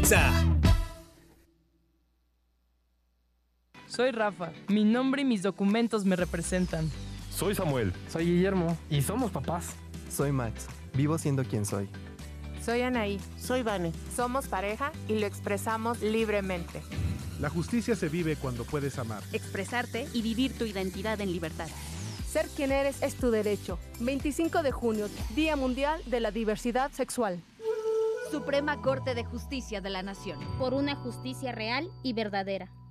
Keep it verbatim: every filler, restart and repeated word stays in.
Pizza. Soy Rafa. Mi nombre y mis documentos me representan. Soy Samuel. Soy Guillermo. Y somos papás. Soy Max. Vivo siendo quien soy. Soy Anaí. Soy Vane. Somos pareja y lo expresamos libremente. La justicia se vive cuando puedes amar, expresarte y vivir tu identidad en libertad. Ser quien eres es tu derecho. veinticinco de junio, Día Mundial de la Diversidad Sexual. Suprema Corte de Justicia de la Nación. Por una justicia real y verdadera.